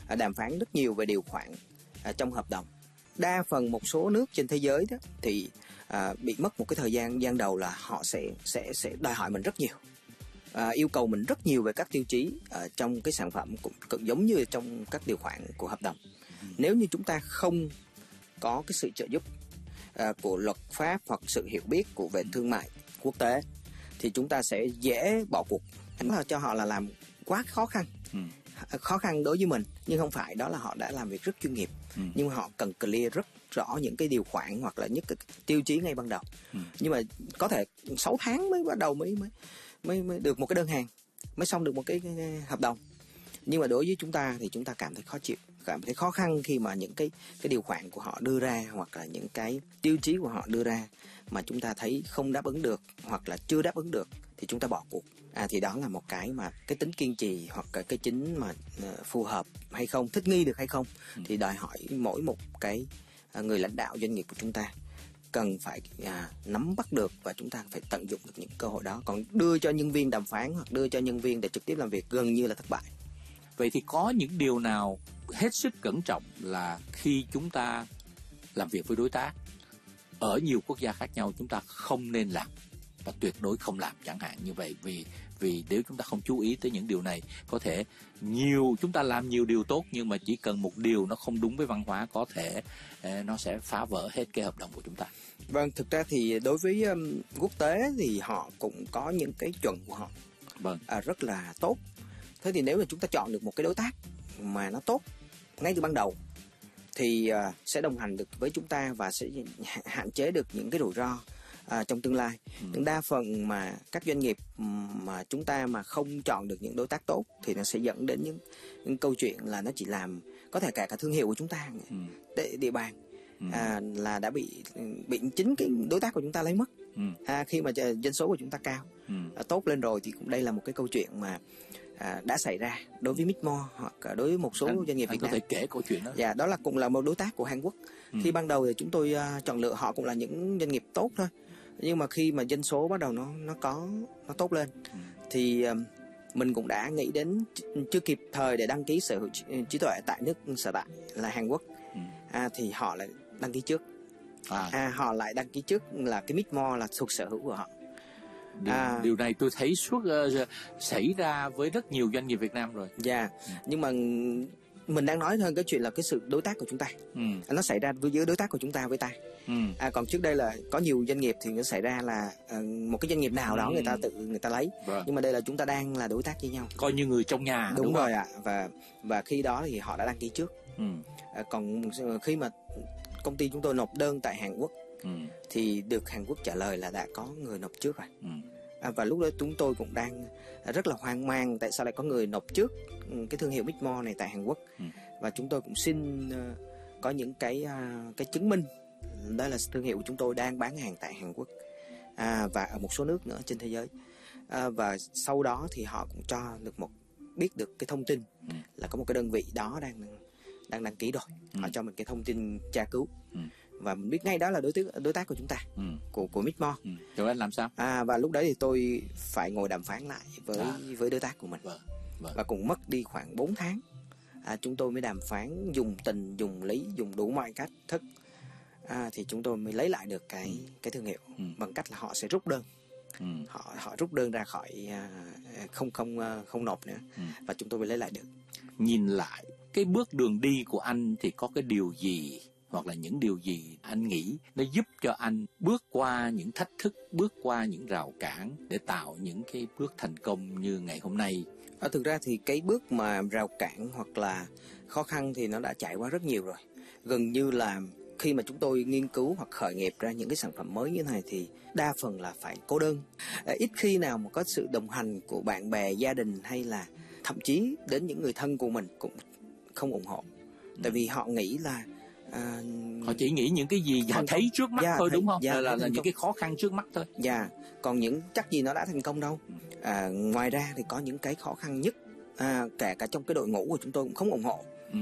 đàm phán rất nhiều về điều khoản trong hợp đồng. Đa phần một số nước trên thế giới đó thì bị mất một cái thời gian đầu là họ sẽ đòi hỏi mình rất nhiều, yêu cầu mình rất nhiều về các tiêu chí trong cái sản phẩm, cũng giống như trong các điều khoản của hợp đồng. Nếu như chúng ta không có cái sự trợ giúp của luật pháp hoặc sự hiểu biết về thương mại quốc tế thì chúng ta sẽ dễ bỏ cuộc. Cho họ là làm quá khó khăn. Khó khăn đối với mình, nhưng không phải, đó là họ đã làm việc rất chuyên nghiệp. Nhưng mà họ cần clear rất rõ những cái điều khoản hoặc là những cái tiêu chí ngay ban đầu. Nhưng mà có thể 6 tháng mới bắt đầu mới được một cái đơn hàng, mới xong được một cái hợp đồng. Nhưng mà đối với chúng ta thì chúng ta cảm thấy khó chịu, cảm thấy khó khăn khi mà những cái điều khoản của họ đưa ra hoặc là những cái tiêu chí của họ đưa ra mà chúng ta thấy không đáp ứng được hoặc là chưa đáp ứng được thì chúng ta bỏ cuộc. Thì đó là một cái mà cái tính kiên trì hoặc cái chính mà phù hợp hay không, thích nghi được hay không thì đòi hỏi mỗi một cái người lãnh đạo doanh nghiệp của chúng ta cần phải nắm bắt được, và chúng ta phải tận dụng được những cơ hội đó. Còn đưa cho nhân viên đàm phán hoặc đưa cho nhân viên để trực tiếp làm việc gần như là thất bại. Vậy thì có những điều nào hết sức cẩn trọng là khi chúng ta làm việc với đối tác ở nhiều quốc gia khác nhau chúng ta không nên làm và tuyệt đối không làm, chẳng hạn như vậy, vì nếu chúng ta không chú ý tới những điều này, có thể chúng ta làm nhiều điều tốt nhưng mà chỉ cần một điều nó không đúng với văn hóa có thể nó sẽ phá vỡ hết cái hợp đồng của chúng ta. Vâng, thực ra thì đối với quốc tế thì họ cũng có những cái chuẩn của họ rất là tốt. Thế thì nếu mà chúng ta chọn được một cái đối tác mà nó tốt ngay từ ban đầu thì sẽ đồng hành được với chúng ta và sẽ hạn chế được những cái rủi ro trong tương lai. Nhưng đa phần mà các doanh nghiệp mà chúng ta mà không chọn được những đối tác tốt thì nó sẽ dẫn đến những câu chuyện là nó chỉ làm, có thể cả thương hiệu của chúng ta, địa bàn là đã bị chính cái đối tác của chúng ta lấy mất. Khi mà doanh số của chúng ta cao, tốt lên rồi thì cũng đây là một cái câu chuyện mà đã xảy ra đối với Micmore hoặc đối với một số doanh nghiệp Việt Nam. Có thể kể câu chuyện đó. Dạ, đó là cũng là một đối tác của Hàn Quốc. Khi ban đầu thì chúng tôi chọn lựa họ cũng là những doanh nghiệp tốt thôi, nhưng mà khi mà doanh số bắt đầu nó tốt lên thì mình cũng đã nghĩ đến, chưa kịp thời để đăng ký sở hữu trí tuệ tại nước sở tại là Hàn Quốc, thì họ lại đăng ký trước. Họ lại đăng ký trước là cái Micmore là thuộc sở hữu của họ. Điều này tôi thấy xảy ra với rất nhiều doanh nghiệp Việt Nam rồi. Dạ, nhưng mà mình đang nói hơn cái chuyện là cái sự đối tác của chúng ta. Nó xảy ra giữa đối tác của chúng ta với ta. Còn trước đây là có nhiều doanh nghiệp thì nó xảy ra là một cái doanh nghiệp nào đó người ta lấy. Nhưng mà đây là chúng ta đang là đối tác với nhau, coi như người trong nhà. Đúng rồi ạ. Và khi đó thì họ đã đăng ký trước. Còn khi mà công ty chúng tôi nộp đơn tại Hàn Quốc thì được Hàn Quốc trả lời là đã có người nộp trước rồi. Và lúc đó chúng tôi cũng đang rất là hoang mang tại sao lại có người nộp trước cái thương hiệu Micmore này tại Hàn Quốc. Và chúng tôi cũng xin có những cái chứng minh đó là thương hiệu của chúng tôi đang bán hàng tại Hàn Quốc và ở một số nước nữa trên thế giới. Và sau đó thì họ cũng cho được biết được cái thông tin là có một cái đơn vị đó đang đăng ký rồi. Họ cho mình cái thông tin tra cứu. Và mình biết ngay đó là đối tác của chúng ta, của Micmore. Rồi anh làm sao? Và lúc đấy thì tôi phải ngồi đàm phán lại với đối tác của mình. Và cũng mất đi khoảng 4 tháng. Chúng tôi mới đàm phán dùng tình, dùng lý, dùng đủ mọi cách thức. Thì chúng tôi mới lấy lại được cái thương hiệu bằng cách là họ sẽ rút đơn. Họ rút đơn ra khỏi, không nộp nữa. Và chúng tôi mới lấy lại được. Nhìn lại cái bước đường đi của anh thì có cái điều gì hoặc là những điều gì anh nghĩ nó giúp cho anh bước qua những thách thức, bước qua những rào cản để tạo những cái bước thành công như ngày hôm nay? Thực ra thì cái bước mà rào cản hoặc là khó khăn thì nó đã trải qua rất nhiều rồi. Gần như là khi mà chúng tôi nghiên cứu hoặc khởi nghiệp ra những cái sản phẩm mới như thế này thì đa phần là phải cô đơn. Ít khi nào mà có sự đồng hành của bạn bè, gia đình hay là thậm chí đến những người thân của mình cũng không ủng hộ. Tại vì họ nghĩ là họ chỉ nghĩ những cái gì họ thấy trước mắt thôi, đúng không? Là những cái khó khăn trước mắt thôi. Còn những chắc gì nó đã thành công đâu. Ngoài ra thì có những cái khó khăn nhất, cả trong cái đội ngũ của chúng tôi cũng không ủng hộ.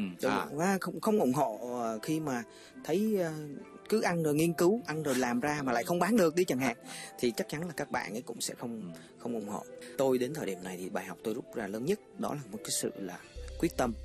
Không ủng hộ khi mà thấy cứ ăn rồi nghiên cứu, ăn rồi làm ra mà lại không bán được đi chẳng hạn, thì chắc chắn là các bạn ấy cũng sẽ không ủng hộ. Tôi đến thời điểm này thì bài học tôi rút ra lớn nhất đó là một cái sự là quyết tâm.